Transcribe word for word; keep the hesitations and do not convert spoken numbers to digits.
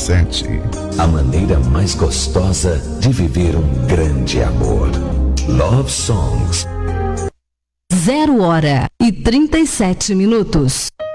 sete. A maneira mais gostosa de viver um grande amor. Love Songs. Zero hora e trinta e sete minutos.